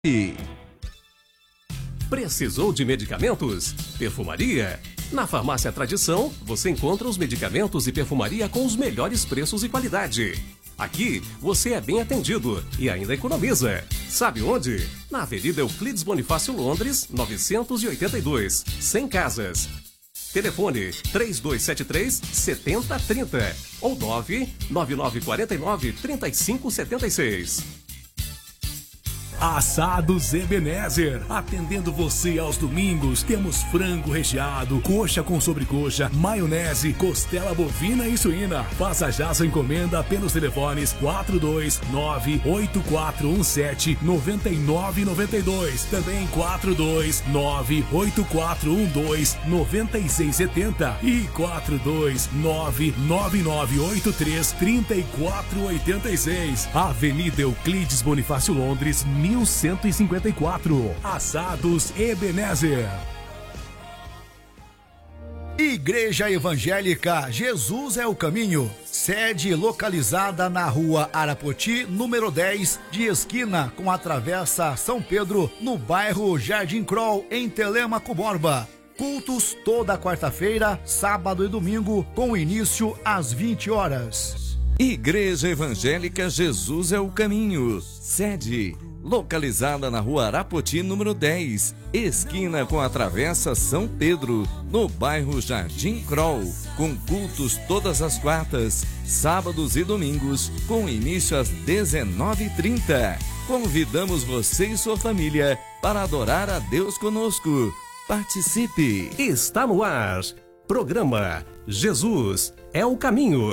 Precisou de medicamentos? Perfumaria? Na Farmácia Tradição, você encontra os medicamentos e perfumaria com os melhores preços e qualidade. Aqui, você é bem atendido e ainda economiza. Sabe onde? Na Avenida Euclides Bonifácio Londres, 982, 100 Casas. Telefone 3273-7030 ou 99949-3576. Assados Ebenezer, atendendo você aos domingos. Temos frango recheado, coxa com sobrecoxa, maionese, costela bovina e suína. Faça já sua encomenda pelos telefones 429-8417-9992, também 429-8412-9670 e 429-9983-3486. Avenida Euclides Bonifácio Londres, 1154. Assados Ebenezer. Igreja Evangélica Jesus é o Caminho. Sede localizada na Rua Arapoti, número 10, de esquina com a Travessa São Pedro, no bairro Jardim Kroll, em Telêmaco Borba. Cultos toda quarta-feira, sábado e domingo, com início às 20 horas. Igreja Evangélica Jesus é o Caminho. Sede localizada na Rua Arapoti, número 10, esquina com a Travessa São Pedro, no bairro Jardim Kroll, com cultos todas as quartas, sábados e domingos, com início às 19h30. Convidamos você e sua família para adorar a Deus conosco. Participe! Está no ar. Programa Jesus é o Caminho.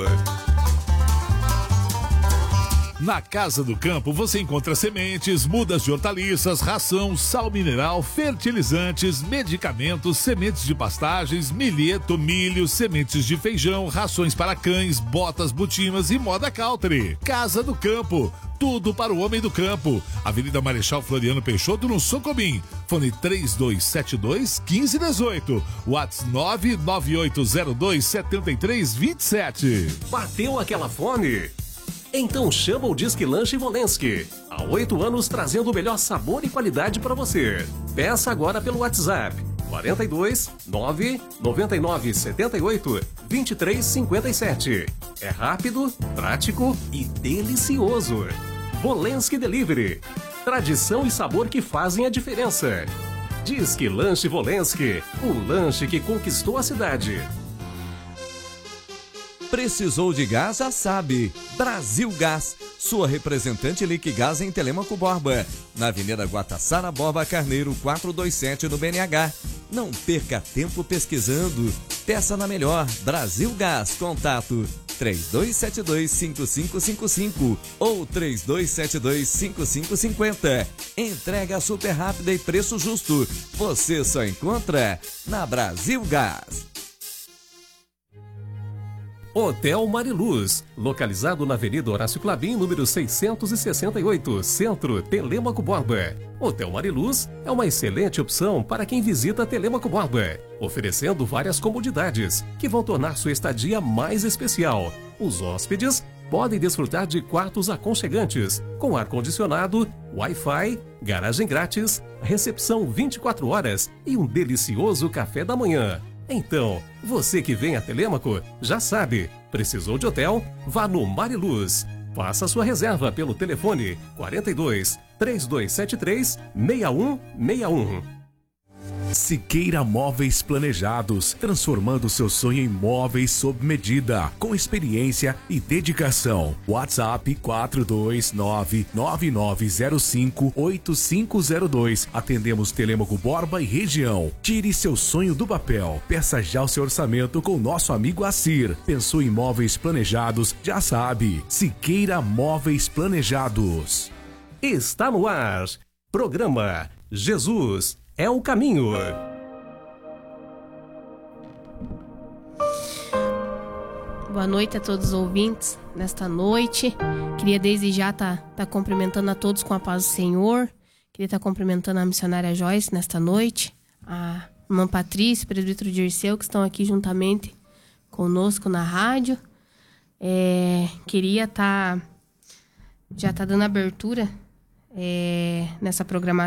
Na Casa do Campo você encontra sementes, mudas de hortaliças, ração, sal mineral, fertilizantes, medicamentos, sementes de pastagens, milheto, milho, sementes de feijão, rações para cães, botas, botinas e moda country. Casa do Campo, tudo para o homem do campo. Avenida Marechal Floriano Peixoto, no Socobim. Fone 3272-1518. WhatsApp 99802-7327. Bateu aquela fome? Então chama o Disque Lanche Volensky. Há 8 anos trazendo o melhor sabor e qualidade para você. Peça agora pelo WhatsApp 42 999 78 23 57. É rápido, prático e delicioso. Volensky Delivery. Tradição e sabor que fazem a diferença. Disque Lanche Volensky. O lanche que conquistou a cidade. Precisou de gás, já sabe. Brasil Gás, sua representante Liquigás em Telêmaco Borba, na Avenida Guataçara Borba Carneiro 427 no BNH. Não perca tempo pesquisando. Peça na melhor. Brasil Gás. Contato 3272-5555 ou 3272-5550. Entrega super rápida e preço justo. Você só encontra na Brasil Gás. Hotel Mariluz, localizado na Avenida Horácio Clabim, número 668, Centro, Telêmaco Borba. Hotel Mariluz é uma excelente opção para quem visita Telêmaco Borba, oferecendo várias comodidades que vão tornar sua estadia mais especial. Os hóspedes podem desfrutar de quartos aconchegantes, com ar-condicionado, Wi-Fi, garagem grátis, recepção 24 horas e um delicioso café da manhã. Então, você que vem a Telêmaco, já sabe, precisou de hotel? Vá no Mariluz. Faça sua reserva pelo telefone 42 3273 6161. Siqueira Móveis Planejados, transformando seu sonho em móveis sob medida, com experiência e dedicação. WhatsApp 429-9905-8502. Atendemos Telêmaco Borba e região. Tire seu sonho do papel. Peça já o seu orçamento com nosso amigo Assir. Pensou em móveis planejados? Já sabe. Siqueira Móveis Planejados. Está no ar. Programa Jesus é o Caminho. Boa noite a todos os ouvintes nesta noite. Queria desde já tá cumprimentando a todos com a paz do Senhor. Queria estar cumprimentando a missionária Joyce nesta noite, a irmã Patrícia, o presbítero Dirceu, que estão aqui juntamente conosco na rádio. Queria já dando abertura nessa programação